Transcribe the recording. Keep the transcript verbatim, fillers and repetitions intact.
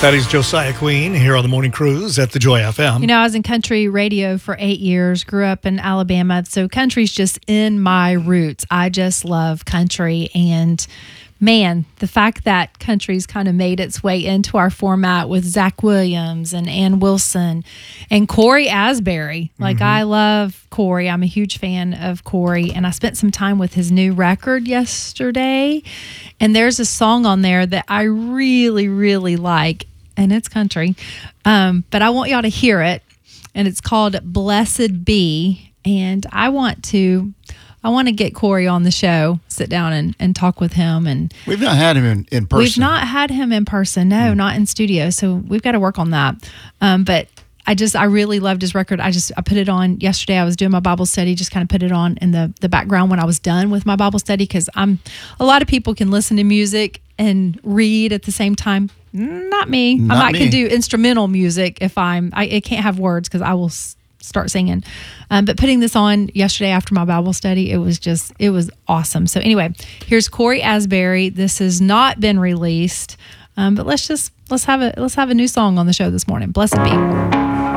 That is Josiah Queen here on the Morning Cruise at the Joy F M. You know, I was in country radio for eight years, grew up in Alabama, so country's just in my roots. I just love country, and man, the fact that country's kind of made its way into our format with Zach Williams and Ann Wilson and Corey Asbury. Like, mm-hmm. I love Corey. I'm a huge fan of Corey, and I spent some time with his new record yesterday, and there's a song on there that I really, really like, and it's country, um, but I want y'all to hear it, and it's called Blessed Be, and I want to... I want to get Corey on the show, sit down and, and talk with him. And we've not had him in, in person. We've not had him in person. No, mm. not in studio. So we've got to work on that. Um, but I just, I really loved his record. I just, I put it on yesterday. I was doing my Bible study, just kind of put it on in the, the background when I was done with my Bible study. Cause I'm, a lot of people can listen to music and read at the same time. Not me. Not I might me. can do instrumental music if I'm, I it can't have words cause I will start singing. Um, but putting this on yesterday after my Bible study, it was just, it was awesome. So anyway, here's Corey Asbury. This has not been released, um, but let's just, let's have a, let's have a new song on the show this morning. Blessed Be.